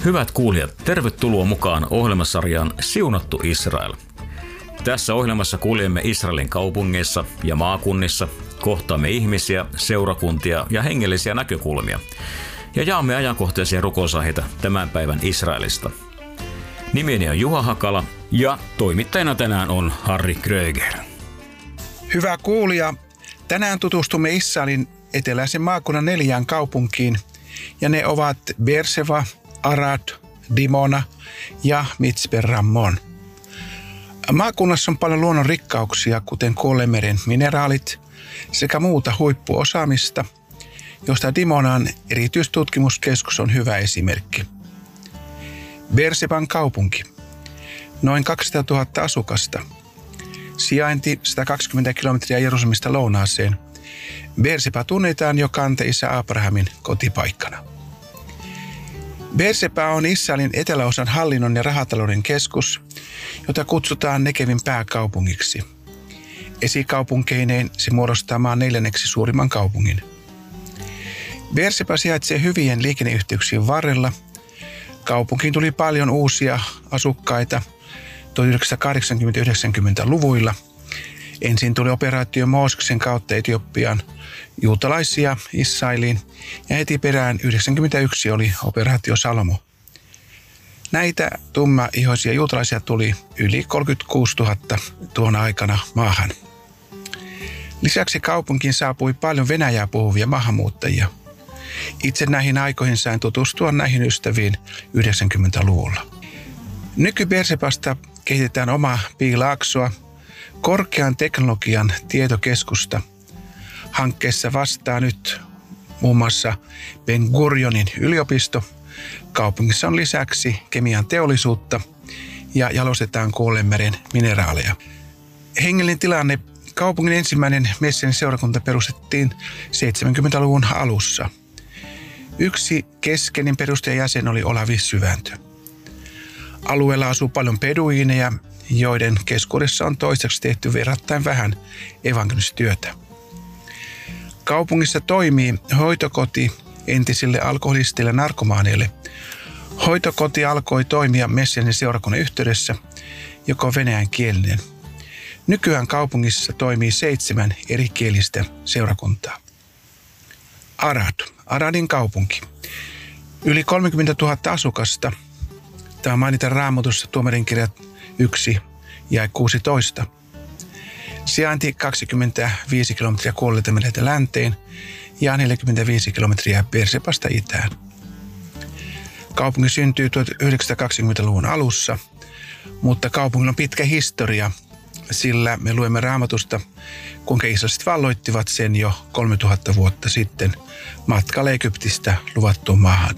Hyvät kuulijat, tervetuloa mukaan ohjelmasarjaan Siunattu Israel. Tässä ohjelmassa kuljemme Israelin kaupungeissa ja maakunnissa, kohtaamme ihmisiä, seurakuntia ja hengellisiä näkökulmia ja jaamme ajankohtaisia rukousaiheita tämän päivän Israelista. Nimeni on Juha Hakala ja toimittajana tänään on Harri Kröger. Hyvä kuulija, tänään tutustumme Israelin eteläisen maakunnan 4 kaupunkiin ja ne ovat Beersheva, Arad, Dimona ja Mitzpe Rammon. Maakunnassa on paljon luonnon rikkauksia, kuten Kuolleanmeren mineraalit sekä muuta huippuosaamista, josta Dimonan erityistutkimuskeskus on hyvä esimerkki. Beersheban kaupunki. Noin 200 000 asukasta. Sijainti 120 kilometriä Jerusalemista lounaaseen. Beersheba tunnetaan jo kanteisä Abrahamin kotipaikkana. Beersheba on Israelin eteläosan hallinnon ja rahatalouden keskus, jota kutsutaan Nekevin pääkaupungiksi. Esikaupunkeineen se muodostaa maan 4. suurimman kaupungin. Beersheba sijaitsee hyvien liikenneyhteyksien varrella. Kaupunkiin tuli paljon uusia asukkaita 1980-90-luvuilla. Ensin tuli operaatio Mooseksen kautta Etiopiaan juutalaisia Israeliin ja heti perään 1991 oli operaatio Salomo. Näitä tummaihoisia juutalaisia tuli yli 36 000 tuona aikana maahan. Lisäksi kaupunkiin saapui paljon venäjää puhuvia maahanmuuttajia. Itse näihin aikoihin sain tutustua näihin ystäviin 90-luvulla. Nyky-Beershebasta kehitetään omaa piilaaksoa, korkean teknologian tietokeskusta. Hankkeessa vastaa nyt muun muassa Ben Gurionin yliopisto. Kaupungissa on lisäksi kemian teollisuutta ja jalostetaan Kuolleanmeren mineraaleja. Hengellinen tilanne. Kaupungin ensimmäinen Messiaanin seurakunta perustettiin 70-luvun alussa. Yksi keskeinen perustajajäsen oli Olavi Syvääntö. Alueella asuu paljon beduiineja, joiden keskuudessa on toistaiseksi tehty verrattain vähän evankelistyötä. Kaupungissa toimii hoitokoti entisille alkoholisteille ja narkomaaneille. Hoitokoti alkoi toimia Messiaanin seurakunnan yhteydessä, joka on venäjänkielinen. Nykyään kaupungissa toimii 7 erikielistä seurakuntaa. Aradin kaupunki. Yli 30 000 asukasta. Tämä mainitaan Raamatussa Tuomarinkirjat 1 ja 16. Sijainti 25 kilometriä Kuolleanmereltä länteen ja 45 kilometriä Beershebasta itään. Kaupunki syntyi 1920-luvun alussa, mutta kaupungilla on pitkä historia, sillä me luemme Raamatusta, kuinka israeliset valloittivat sen jo 3000 vuotta sitten matkalla Egyptistä luvattuun maahan.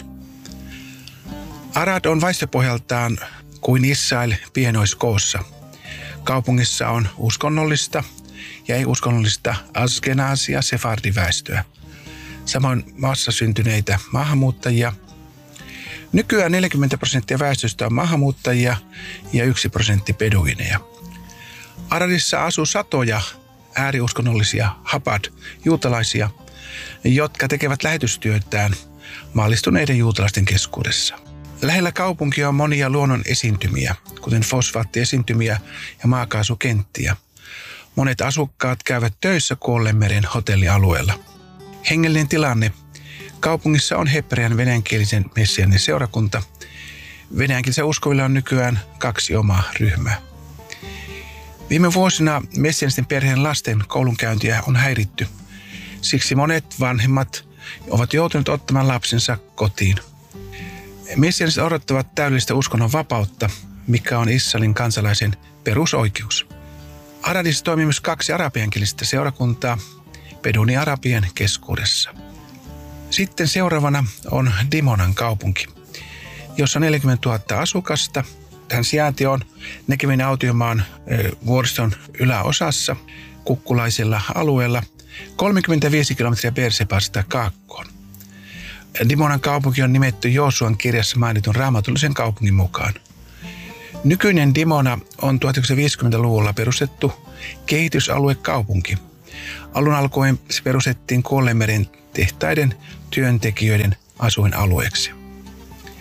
Arad on väestöpohjaltaan kuin Israel pienoiskoossa. Kaupungissa on uskonnollista ja ei-uskonnollista askenaasia sefardiväestöä. Samoin maassa syntyneitä maahanmuuttajia. Nykyään 40% väestöstä on maahanmuuttajia ja 1% beduineja. Aradissa asuu satoja ääriuskonnollisia juutalaisia, jotka tekevät lähetystyötään maallistuneiden juutalaisten keskuudessa. Lähellä kaupunkia on monia luonnon esiintymiä, kuten fosfaattiesiintymiä ja maakaasukenttiä. Monet asukkaat käyvät töissä Kuolleanmeren hotellialueella. Hengellinen tilanne. Kaupungissa on hebrean venäjänkielisen Messiaanin seurakunta. Venäjänkielisen uskovilla on nykyään 2 omaa ryhmää. Viime vuosina messiaanisten perheen lasten koulunkäyntiä on häiritty. Siksi monet vanhemmat ovat joutuneet ottamaan lapsensa kotiin. Messiaaniset odottavat täydellistä uskonnon vapautta, mikä on Israelin kansalaisen perusoikeus. Aradissa toimii myös 2 arabiankielistä seurakuntaa Beduni-arabien keskuudessa. Sitten seuraavana on Dimonan kaupunki, jossa on 40 000 asukasta. Tämän sijainti on Nekevin autiomaan vuoriston yläosassa kukkulaisella alueella 35 kilometriä Beershebasta kaakkoon. Dimonan kaupunki on nimetty Joosuan kirjassa mainitun raamatullisen kaupungin mukaan. Nykyinen Dimona on 1950-luvulla perustettu kehitysaluekaupunki. Alun alkoen se perustettiin Kuolleanmeren tehtaiden työntekijöiden asuinalueeksi.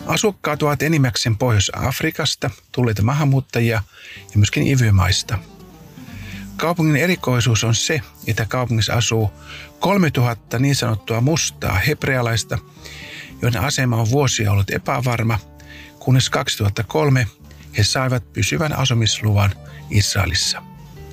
Asukkaat ovat enimmäkseen Pohjois-Afrikasta tulleita maahanmuuttajia ja myöskin ivymaista. Kaupungin erikoisuus on se, että kaupungissa asuu 3000 niin sanottua mustaa hebrealaista, joiden asema on vuosia ollut epävarma, kunnes 2003 he saivat pysyvän asumisluvan Israelissa.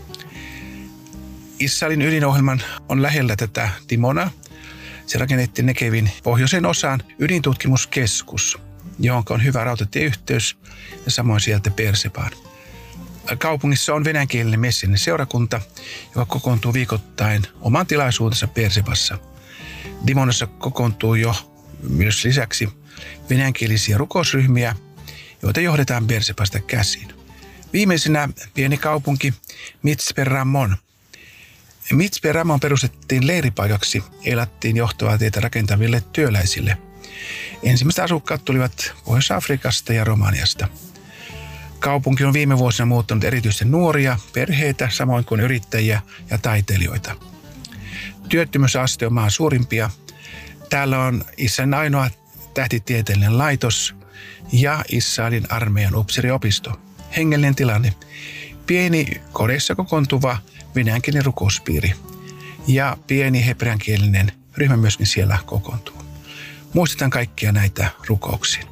Israelin ydinohjelman on lähellä tätä Dimonaa. Se rakennettiin Negevin pohjoisen osaan ydintutkimuskeskus, johon on hyvä rautatieyhteys ja samoin sieltä Beersebaan. Kaupungissa on venäjänkielinen messianinen seurakunta, joka kokoontuu viikoittain oman tilaisuutensa Beersebassa. Dimonassa kokoontuu jo myös lisäksi venäjänkielisiä rukousryhmiä, joita johdetaan Beersebasta käsin. Viimeisenä pieni kaupunki Mitzpe Ramon. Mitzpe Ramon perustettiin leiripaikaksi Eilattiin johtavaa tietä rakentaville työläisille. Ensimmäiset asukkaat tulivat Pohjois-Afrikasta ja Romaniasta. Kaupunki on viime vuosina muuttanut erityisesti nuoria, perheitä, samoin kuin yrittäjiä ja taiteilijoita. Työttömyysaste on maan suurimpia. Täällä on Israelin ainoa tähtitieteellinen laitos ja Israelin armeijan upseeriopisto. Hengellinen tilanne. Pieni kodeissa kokoontuva venäjänkielinen rukouspiiri ja pieni hebreankielinen ryhmä myöskin siellä kokoontuu. Muistetaan kaikkia näitä rukouksia.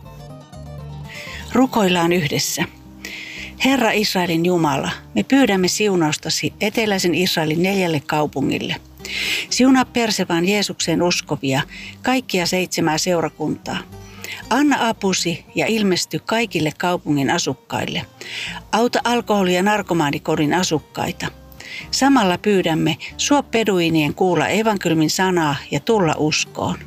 Rukoillaan yhdessä. Herra Israelin Jumala, me pyydämme siunaustasi eteläisen Israelin 4 kaupungille. Siunaa Beerseban Jeesukseen uskovia, kaikkia 7 seurakuntaa. Anna apusi ja ilmesty kaikille kaupungin asukkaille. Auta alkoholi- ja narkomaanikodin asukkaita. Samalla pyydämme suo peduinien kuulla evankeliumin sanaa ja tulla uskoon.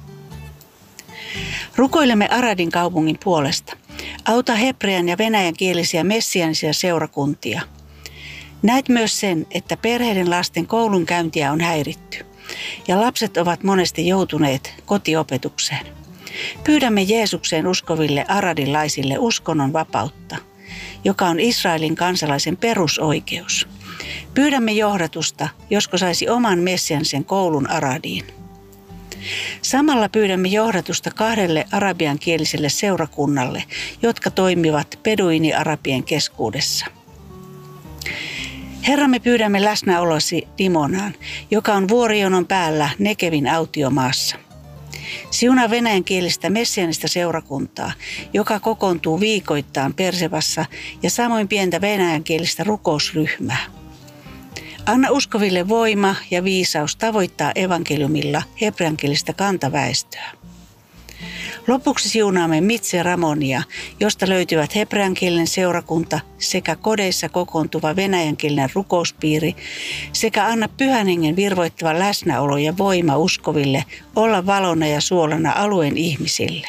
Rukoilemme Aradin kaupungin puolesta. Auta hebrean ja venäjänkielisiä messianisia seurakuntia. Näet myös sen, että perheiden lasten koulunkäyntiä on häiritty ja lapset ovat monesti joutuneet kotiopetukseen. Pyydämme Jeesukseen uskoville aradilaisille uskonnon vapautta, joka on Israelin kansalaisen perusoikeus. Pyydämme johdatusta, josko saisi oman messianisen koulun Aradiin. Samalla pyydämme johdatusta 2 arabiankieliselle seurakunnalle, jotka toimivat beduini-arabien keskuudessa. Herra, me pyydämme läsnäolosi Dimonaan, joka on vuorijonon päällä Negevin autiomaassa. Siunaa venäjänkielistä messianista seurakuntaa, joka kokoontuu viikoittain Beersebassa ja samoin pientä venäjänkielistä rukousryhmää. Anna uskoville voima ja viisaus tavoittaa evankeliumilla hebreankielistä kantaväestöä. Lopuksi siunaamme Mitzpe Ramonia, josta löytyvät hebreankielinen seurakunta sekä kodeissa kokoontuva venäjänkielinen rukouspiiri sekä anna Pyhän Hengen virvoittava läsnäolo ja voima uskoville olla valona ja suolana alueen ihmisille.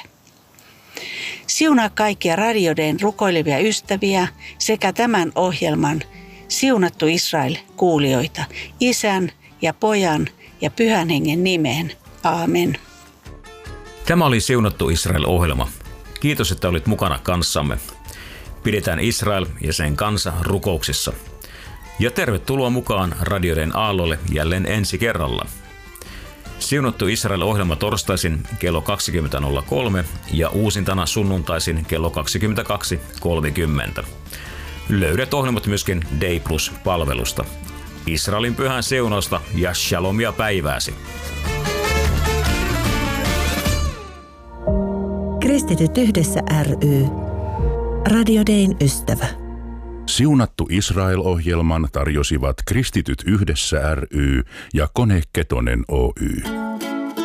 Siunaa kaikkia radioiden rukoilevia ystäviä sekä tämän ohjelman Siunattu Israel -kuulijoita Isän ja Pojan ja Pyhän Hengen nimeen. Aamen. Tämä oli Siunattu Israel-ohjelma. Kiitos, että olit mukana kanssamme. Pidetään Israel ja sen kansa rukouksissa. Ja tervetuloa mukaan radioiden aallolle jälleen ensi kerralla. Siunattu Israel-ohjelma torstaisin kello 20.03 ja uusintana sunnuntaisin kello 22.30. Löydät ohjelmat myöskin Day Plus-palvelusta. Israelin pyhän siunausta ja shalomia päivääsi. Kristityt yhdessä ry. Radio Dayn ystävä. Siunattu Israel-ohjelman tarjosivat Kristityt yhdessä ry ja Kone Ketonen Oy.